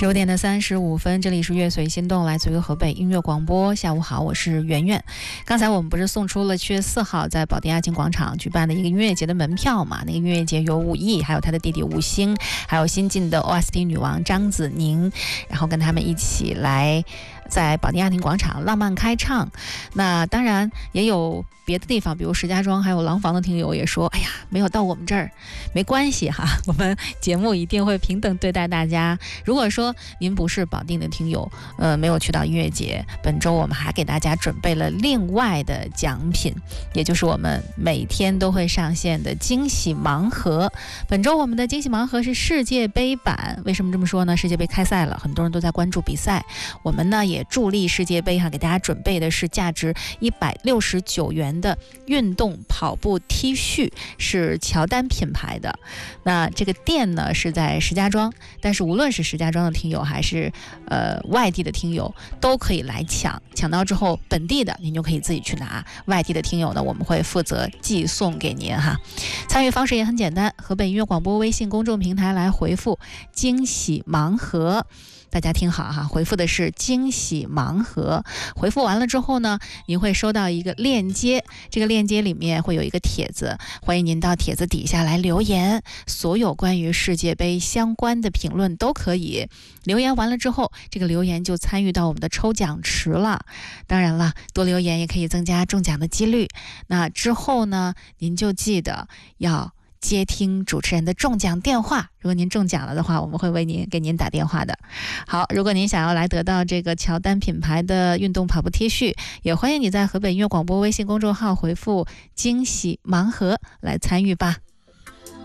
15:35，这里是乐随心动，来自于河北音乐广播。下午好，我是圆圆。刚才我们不是送出了7月4号在保定亚锦广场举办的一个音乐节的门票嘛？那个音乐节有武艺，还有他的弟弟吴昕，还有新晋的 OST 女王张子宁，然后跟他们一起来在保定亚锦广场浪漫开唱。那当然也有别的地方，比如石家庄还有廊坊的听友也说，哎呀，没有到我们这儿没关系哈，我们节目一定会平等对待大家。如果说您不是保定的听友，没有去到音乐节，本周我们还给大家准备了另外的奖品，也就是我们每天都会上线的惊喜盲盒。本周我们的惊喜盲盒是世界杯版，为什么这么说呢？世界杯开赛了，很多人都在关注比赛，我们呢也助力世界杯哈，给大家准备的是价值169元的运动跑步 T 恤，是乔丹品牌的。那这个店呢是在石家庄，但是无论是石家庄的听友还是外地的听友都可以来抢到之后，本地的您就可以自己去拿，外地的听友呢我们会负责寄送给您哈。参与方式也很简单，河北音乐广播微信公众平台来回复惊喜盲盒。大家听好哈，回复的是惊喜盲盒。回复完了之后呢，您会收到一个链接，这个链接里面会有一个帖子，欢迎您到帖子底下来留言，所有关于世界杯相关的评论都可以。留言完了之后，这个留言就参与到我们的抽奖池了。当然了，多留言也可以增加中奖的几率。那之后呢，您就记得要接听主持人的中奖电话，如果您中奖了的话，我们会给您打电话的。好，如果您想要来得到这个乔丹品牌的运动跑步 T 恤，也欢迎你在河北音乐广播微信公众号回复惊喜盲盒来参与吧。